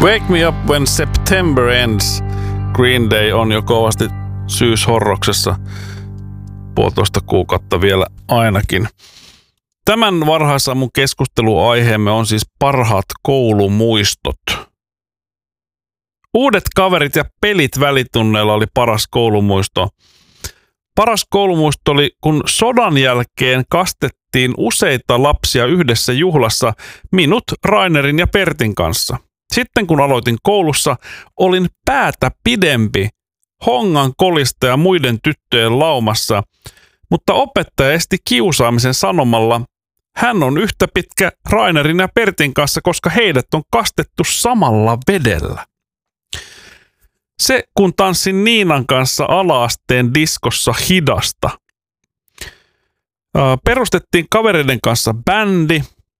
Wake Me Up When September Ends. Green Day on jo kovasti syyshorroksessa. 1,5 kuukautta vielä ainakin. Tämän varhaisaamun keskusteluaiheemme on siis parhaat koulumuistot. Uudet kaverit ja pelit välitunneilla oli paras koulumuisto. Paras koulumuisto oli, kun sodan jälkeen kastettiin useita lapsia yhdessä juhlassa minut, Rainerin ja Pertin kanssa. Sitten kun aloitin koulussa, olin päätä pidempi hongan kolista ja muiden tyttöjen laumassa, mutta opettaja esti kiusaamisen sanomalla, hän on yhtä pitkä Rainerin ja Pertin kanssa, koska heidät on kastettu samalla vedellä. Se, kun tanssin Niinan kanssa ala-asteen diskossa hidasta. Perustettiin kavereiden kanssa bändi.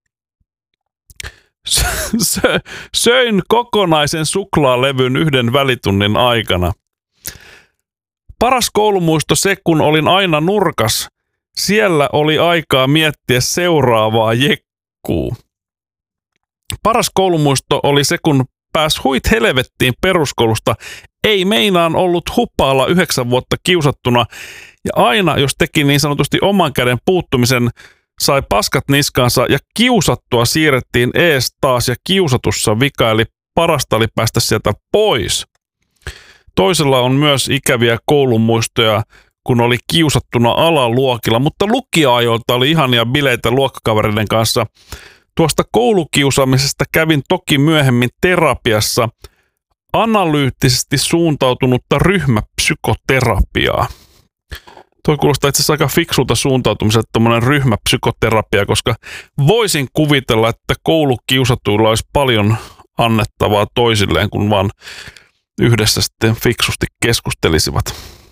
Söin kokonaisen suklaalevyn yhden välitunnin aikana. Paras koulumuisto se, kun olin aina nurkas. Siellä oli aikaa miettiä seuraavaa jekkuu. Paras koulumuisto oli se, kun pääs huit helvettiin peruskoulusta. Ei meinaan ollut hupaalla 9 vuotta kiusattuna. Ja aina, jos teki niin sanotusti oman käden puuttumisen, sai paskat niskaansa ja kiusattua siirrettiin ees taas ja kiusatussa vika, eli parasta oli päästä sieltä pois. Toisella on myös ikäviä koulumuistoja, kun oli kiusattuna alaluokilla, mutta lukioajoilta oli ihania bileitä luokkakavereiden kanssa. Tuosta koulukiusaamisesta kävin toki myöhemmin terapiassa analyyttisesti suuntautunutta ryhmäpsykoterapiaa. Toi kuulostaa itse asiassa aika fiksulta suuntautumiselta tommoinen ryhmäpsykoterapia, koska voisin kuvitella, että koulukiusatuilla olisi paljon annettavaa toisilleen, kun vaan yhdessä sitten fiksusti keskustelisivat.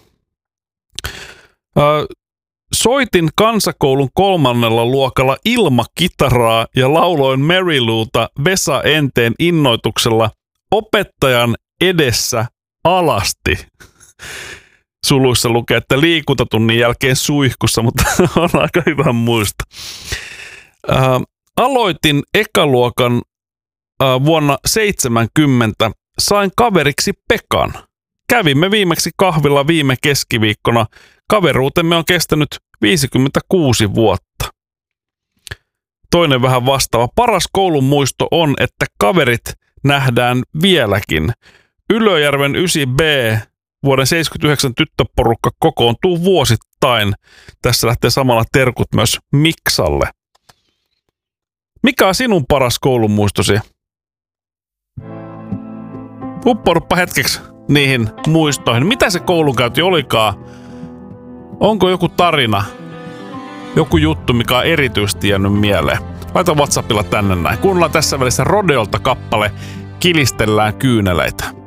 Soitin kansakoulun 3. luokalla ilmakitaraa ja lauloin Mary Louta Vesa Enteen innoituksella opettajan edessä alasti. Suluissa lukee, että liikuntatunnin jälkeen suihkussa, mutta on aika hyvä muista. Aloitin ekaluokan vuonna 70. Sain kaveriksi Pekan. Kävimme viimeksi kahvilla viime keskiviikkona. Kaveruutemme on kestänyt 56 vuotta. Toinen vähän vastaava. Paras koulun muisto on, että kaverit nähdään vieläkin. Ylöjärven 9B vuoden 79 tyttöporukka kokoontuu vuosittain. Tässä lähtee samalla terkut myös Miksalle. Mikä on sinun paras koulumuistosi? Uppouduppa hetkeksi niihin muistoihin. Mitä se koulunkäynti olikaan? Onko joku tarina? Joku juttu, mikä on erityisesti jäänyt mieleen? Laita WhatsAppilla tänne näin. Kuunnellaan tässä välissä Rodeolta kappale Kilistellään kyyneleitä.